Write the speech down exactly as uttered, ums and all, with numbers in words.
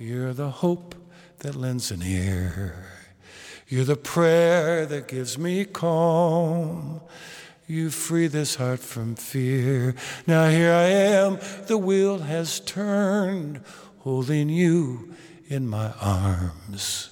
You're the hope that lends an ear. You're the prayer that gives me calm. You free this heart from fear. Now here I am, the wheel has turned, holding you in my arms.